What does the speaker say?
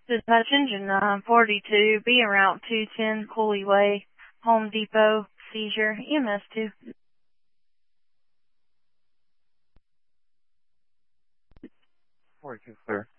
Dispatch engine 942, be en route 210 Cooley Way, Home Depot, seizure, EMS 2. 42 clear.